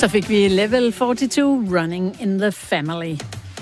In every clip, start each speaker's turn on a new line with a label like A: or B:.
A: Så fik vi Level 42, Running in the Family.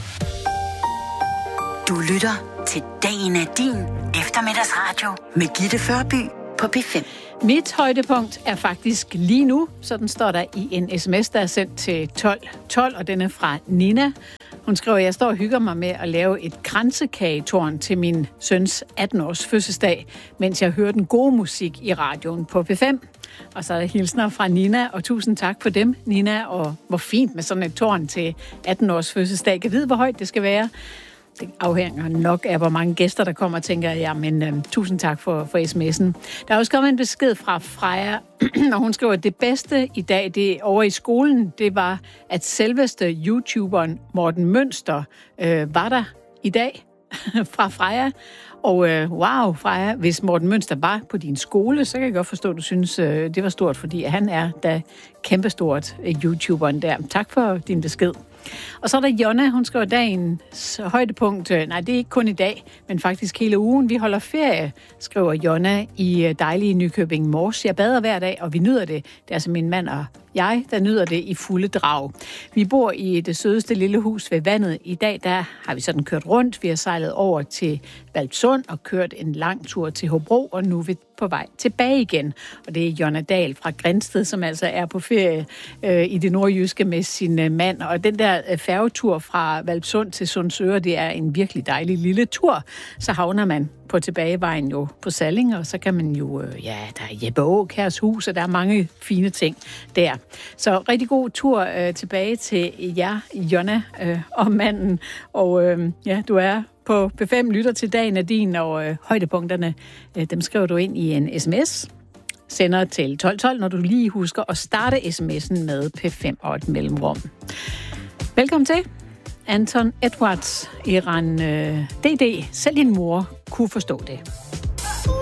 B: Du lytter til Dagen er din eftermiddagsradio med Gitte Førby på P5.
A: Mit højdepunkt er faktisk lige nu, sådan står der i en sms, der er sendt til 1212, og den er fra Nina. Hun skriver, at jeg står og hygger mig med at lave et kransekagetårn til min søns 18-års fødselsdag, mens jeg hører den gode musik i radioen på P5. Og så er der hilsner fra Nina, og tusind tak for dem, Nina, og hvor fint med sådan et tårn til 18-års fødselsdag. Kan vide, hvor højt det skal være? Det afhænger nok af, hvor mange gæster, der kommer, tænker jeg. Men tusind tak for sms'en. Der er også kommet en besked fra Freja, og hun skriver, at det bedste i dag, det over i skolen, det var, at selveste YouTuberen Morten Mønster var der i dag fra Freja. Og wow, Freja, hvis Morten Mønster var på din skole, så kan jeg godt forstå, at du synes, det var stort, fordi han er da kæmpestort, YouTuberen der. Tak for din besked. Og så er der Jonna, hun skriver dagens højdepunkt. Nej, det er ikke kun i dag, men faktisk hele ugen. Vi holder ferie, skriver Jonna i dejlige Nykøbing Mors. Jeg bader hver dag, og vi nyder det. Det er altså min mand og jeg, der nyder det i fulde drag. Vi bor i det sødeste lille hus ved vandet. I dag der har vi sådan kørt rundt. Vi har sejlet over til Hvalpsund og kørt en lang tur til Hobro, og nu er vi på vej tilbage igen. Og det er Jonna Dahl fra Grindsted, som altså er på ferie i det nordjyske med sin mand. Og den der færgetur fra Hvalpsund til Sundsøre, det er en virkelig dejlig lille tur. Så havner man på tilbagevejen jo på Salling, og så kan man jo, der er Jeppe Aakjærs hus, og der er mange fine ting der. Så rigtig god tur tilbage til jer, Jonna og manden. Og du er på P5, lytter til Dagen er din, og højdepunkterne, dem skriver du ind i en sms. Sender til 1212, når du lige husker at starte sms'en med P5 og et mellemrum. Velkommen til. Anton Edwards, Iran DD. Selv din mor kunne forstå det.